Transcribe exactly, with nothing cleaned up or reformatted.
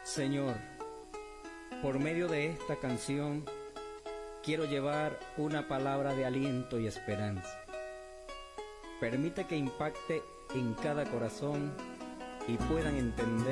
Señor, por medio de esta canción quiero llevar una palabra de aliento y esperanza. Permite que impacte en cada corazón y puedan entender